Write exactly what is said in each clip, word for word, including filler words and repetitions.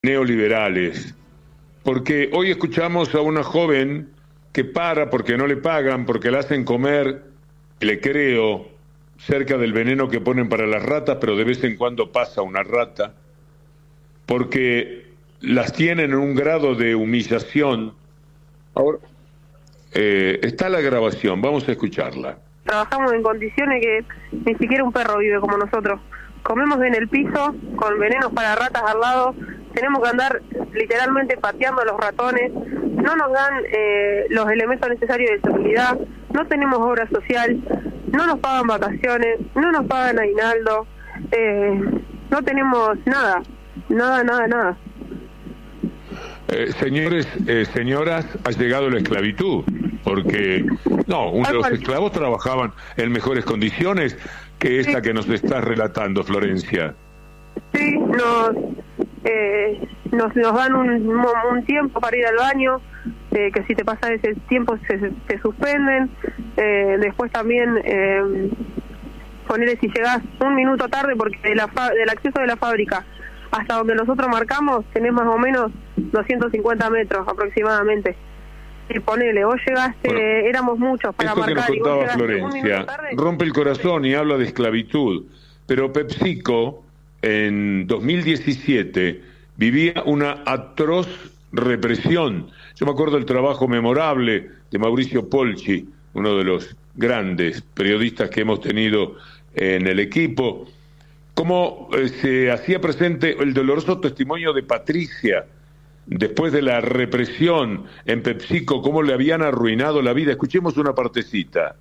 neoliberales, porque hoy escuchamos a una joven que para porque no le pagan, porque la hacen comer, le creo, cerca del veneno que ponen para las ratas, pero de vez en cuando pasa una rata, porque las tienen en un grado de humillación. Ahora, eh, está la grabación, vamos a escucharla. Trabajamos en condiciones que ni siquiera un perro vive como nosotros. Comemos en el piso, con venenos para ratas al lado, tenemos que andar literalmente pateando a los ratones, no nos dan eh, los elementos necesarios de seguridad, no tenemos obra social, no nos pagan vacaciones, no nos pagan aguinaldo, eh, no tenemos nada, nada, nada, nada. Eh, señores, eh, señoras, ha llegado la esclavitud, porque no, un, los esclavos trabajaban en mejores condiciones que esta sí. que nos estás relatando, Florencia. Sí, nos, eh, nos, nos dan un, un tiempo para ir al baño, eh, que si te pasas ese tiempo se, se suspenden, eh, después también eh, ponerle si llegás un minuto tarde, porque de la fa del acceso de la fábrica hasta donde nosotros marcamos tenés más o menos doscientos cincuenta metros aproximadamente. Y ponele, vos llegaste, bueno, éramos muchos para esto marcar. Que nos contaba Florencia rompe el corazón y habla de esclavitud, pero PepsiCo en dos mil diecisiete vivía una atroz represión. Yo me acuerdo del trabajo memorable de Mauricio Polchi, uno de los grandes periodistas que hemos tenido en el equipo, cómo eh, se hacía presente el doloroso testimonio de Patricia, después de la represión en PepsiCo, cómo le habían arruinado la vida. Escuchemos una partecita.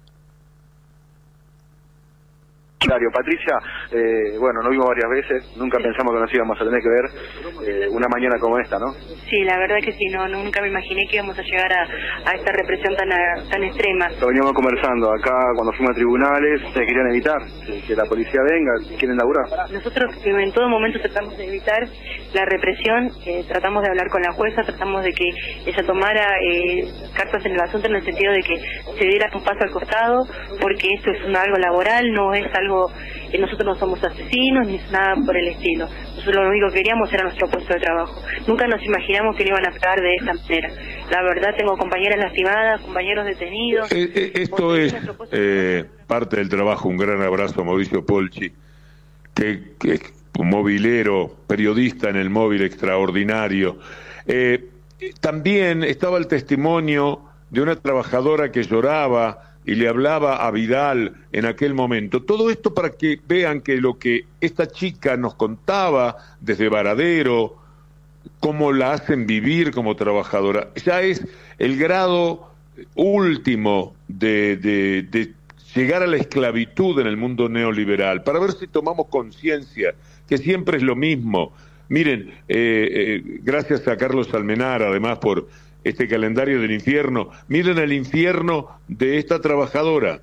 Claro, Patricia, eh, bueno, nos vimos varias veces, nunca pensamos que nos íbamos a tener que ver eh, una mañana como esta, ¿no? Sí, la verdad que sí, no, nunca me imaginé que íbamos a llegar a, a esta represión tan, tan extrema. Lo veníamos conversando, acá cuando fuimos a tribunales, se querían evitar que, que la policía venga, quieren laburar. Nosotros en todo momento tratamos de evitar la represión, eh, tratamos de hablar con la jueza, tratamos de que ella tomara eh, cartas en el asunto en el sentido de que se diera un paso al costado, porque esto es un, algo laboral, no es algo... Eh, nosotros no somos asesinos ni nada por el estilo. Nosotros lo único que queríamos era nuestro puesto de trabajo. Nunca nos imaginamos que lo iban a pagar de esta manera. La verdad, tengo compañeras lastimadas, compañeros detenidos. Eh, eh, esto es eh, parte del trabajo. Un gran abrazo a Mauricio Polchi, que, que es un movilero, periodista en el móvil extraordinario. Eh, también estaba el testimonio de una trabajadora que lloraba y le hablaba a Vidal en aquel momento. Todo esto para que vean que lo que esta chica nos contaba desde Varadero, cómo la hacen vivir como trabajadora, ya es el grado último de, de, de llegar a la esclavitud en el mundo neoliberal, para ver si tomamos conciencia, que siempre es lo mismo. Miren, eh, eh, gracias a Carlos Almenara, además, por este calendario del infierno. Miren el infierno de esta trabajadora.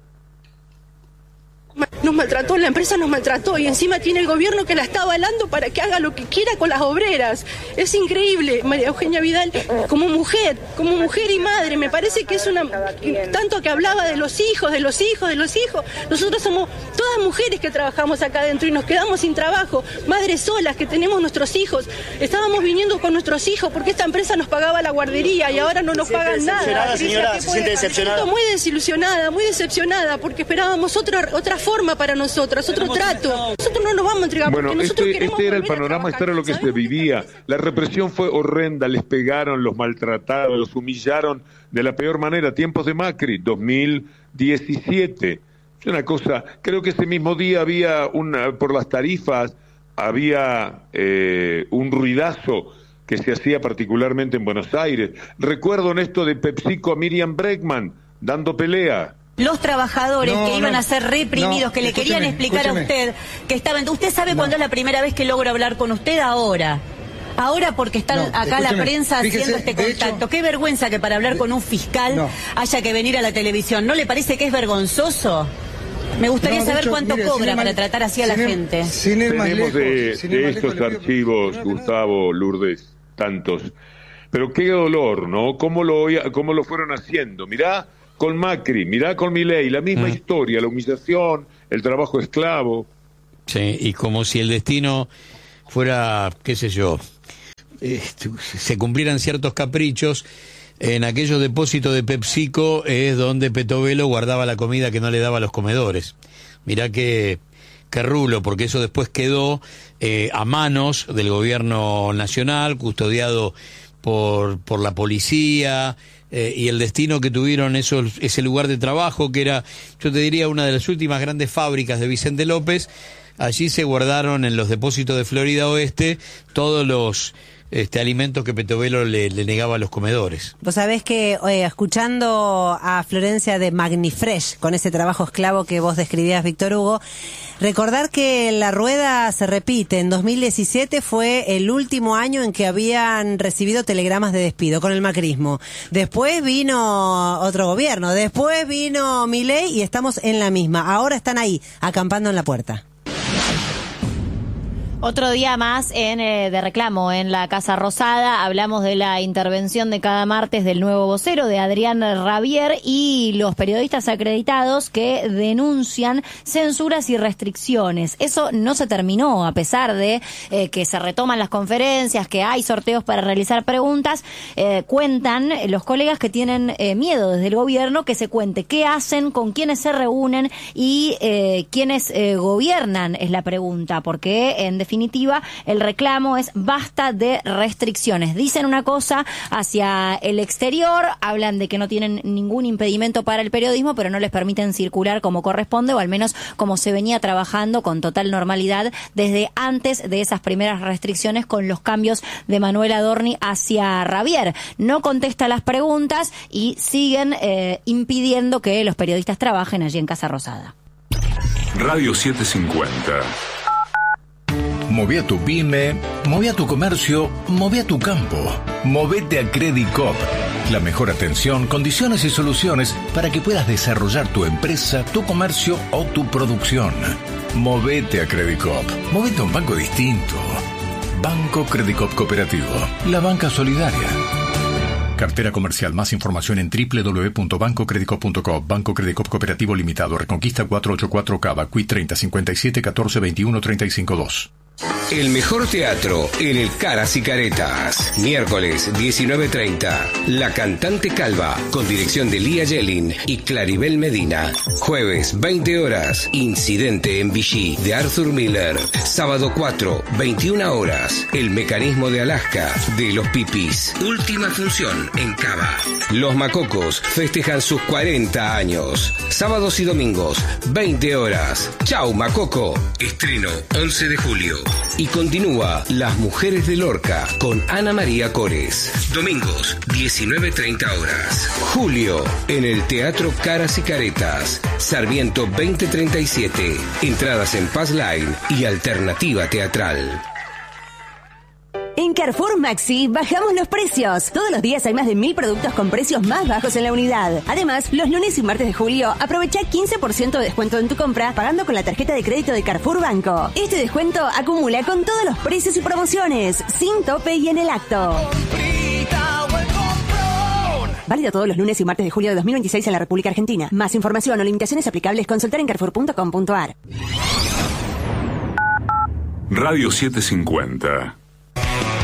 Nos maltrató, la empresa nos maltrató y encima tiene el gobierno que la está avalando para que haga lo que quiera con las obreras. Es increíble, María Eugenia Vidal, como mujer, como mujer y madre, me parece que es una... Tanto que hablaba de los hijos, de los hijos, de los hijos. Nosotros somos todas mujeres que trabajamos acá adentro y nos quedamos sin trabajo, madres solas que tenemos nuestros hijos. Estábamos viniendo con nuestros hijos porque esta empresa nos pagaba la guardería y ahora no nos pagan nada. Señora, ¿se siente decepcionada? Muy desilusionada, muy decepcionada, porque esperábamos otra, otra forma para nosotras, otro trato. Nosotros no nos vamos a entregar. Bueno, porque nosotros este, este era el panorama, esto era lo que se vivía. La represión fue horrenda, les pegaron, los maltrataron, los humillaron de la peor manera. Tiempos de Macri, dos mil diecisiete. Es una cosa, creo que ese mismo día había, una, por las tarifas, había eh, un ruidazo que se hacía particularmente en Buenos Aires. Recuerdo en esto de PepsiCo a Miriam Bregman dando pelea. Los trabajadores no, que iban no, a ser reprimidos, no, que le querían explicar escúcheme. a usted que estaban... ¿Usted sabe no. cuándo es la primera vez que logro hablar con usted? Ahora. Ahora porque está no, acá la prensa fíjese, haciendo este contacto. Hecho, Qué vergüenza que para hablar de, con un fiscal no. haya que venir a la televisión. ¿No le parece que es vergonzoso? Me gustaría no, saber hecho, cuánto mire, cobra para mal, tratar así a la el, gente. Sin ir más Tenemos lejos, de, de estos archivos, Gustavo, Lourdes, tantos. Pero qué dolor, ¿no? ¿Cómo lo, cómo lo fueron haciendo? Mirá con Macri, mirá con Milei, la misma mm. historia, la humillación, el trabajo esclavo. Sí, y como si el destino fuera, qué sé yo, eh, se cumplieran ciertos caprichos. En aquellos depósitos de PepsiCo es donde Petovelo guardaba la comida que no le daba a los comedores. Mirá que, que rulo, porque eso después quedó eh, a manos del gobierno nacional, custodiado por, por la policía, eh, y el destino que tuvieron esos, ese lugar de trabajo, que era, yo te diría, una de las últimas grandes fábricas de Vicente López. Allí se guardaron en los depósitos de Florida Oeste todos los Este, alimentos que Petovelo le, le negaba a los comedores. Vos sabés que eh, escuchando a Florencia de Magnifresh, con ese trabajo esclavo que vos describías, Víctor Hugo, recordar que la rueda se repite. En dos mil diecisiete fue el último año en que habían recibido telegramas de despido con el macrismo. Después vino otro gobierno, después vino Milei y estamos en la misma. Ahora están ahí, acampando en la puerta. Otro día más en, eh, de reclamo en la Casa Rosada. Hablamos de la intervención de cada martes del nuevo vocero, de Adrián Rabier, y los periodistas acreditados que denuncian censuras y restricciones. Eso no se terminó, a pesar de eh, que se retoman las conferencias, que hay sorteos para realizar preguntas. Eh, cuentan los colegas que tienen eh, miedo desde el gobierno que se cuente qué hacen, con quiénes se reúnen y eh, quiénes eh, gobiernan, es la pregunta, porque en definitiva definitiva, el reclamo es basta de restricciones. Dicen una cosa hacia el exterior, hablan de que no tienen ningún impedimento para el periodismo, pero no les permiten circular como corresponde, o al menos como se venía trabajando con total normalidad desde antes de esas primeras restricciones, con los cambios de Manuel Adorni hacia Rabier. No contesta las preguntas y siguen eh, impidiendo que los periodistas trabajen allí en Casa Rosada. Radio setecientos cincuenta. Moví a tu pyme, moví a tu comercio, moví a tu campo. Movete a Credicop. La mejor atención, condiciones y soluciones para que puedas desarrollar tu empresa, tu comercio o tu producción. Movete a Credicop. Movete a un banco distinto. Banco Credicop Cooperativo. La banca solidaria. Cartera comercial. Más información en doble u doble u doble u punto banco credicop punto com. Banco Credicop Cooperativo Limitado. Reconquista cuatrocientos ochenta y cuatro Cava. Q I treinta cincuenta y siete catorce veintiuno treinta y cinco dos. El mejor teatro en el Caras y Caretas. Miércoles diecinueve treinta. La Cantante Calva, con dirección de Lía Yelin y Claribel Medina. Jueves veinte horas. Incidente en Vichy, de Arthur Miller. Sábado cuatro, veintiuna horas. El Mecanismo de Alaska, de Los Pipis. Última función en Cava. Los Macocos festejan sus cuarenta años. Sábados y domingos, veinte horas. Chau Macoco. Estreno once de julio. Y continúa Las Mujeres de Lorca con Ana María Cores. Domingos, diecinueve treinta horas. Julio, en el Teatro Caras y Caretas. Sarmiento veinte treinta y siete. Entradas en Pass Line y Alternativa Teatral. En Carrefour Maxi bajamos los precios. Todos los días hay más de mil productos con precios más bajos en la unidad. Además, los lunes y martes de julio, aprovecha quince por ciento de descuento en tu compra pagando con la tarjeta de crédito de Carrefour Banco. Este descuento acumula con todos los precios y promociones, sin tope y en el acto. Válido todos los lunes y martes de julio de dos mil veintiséis en la República Argentina. Más información o limitaciones aplicables, consultar en carrefour punto com punto a r. Radio setecientos cincuenta.